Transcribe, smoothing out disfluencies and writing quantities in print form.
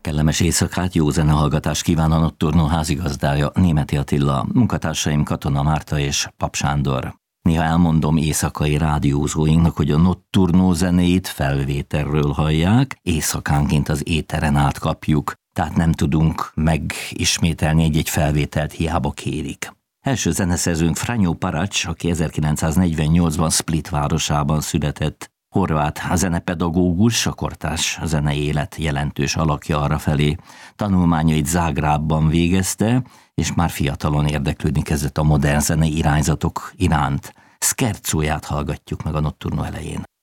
Kellemes éjszakát, jó zenehallgatást kíván a Notturno házigazdája, Németi Attila, munkatársaim Katona Márta és Pap Sándor. Néha elmondom éjszakai rádiózóinknak, hogy a Notturno zenét felvételről hallják, éjszakánként az éteren átkapjuk, tehát nem tudunk megismételni egy-egy felvételt, hiába kérik. Első zeneszerzőnk Franjo Paracs, aki 1948-ban Split városában született. Horvát zenepedagógus, a kortárs zenei élet jelentős alakja arrafelé. Tanulmányait Zágrábban végezte, és már fiatalon érdeklődni kezdett a modern zenei irányzatok iránt. Scherzóját hallgatjuk meg a Notturno elején.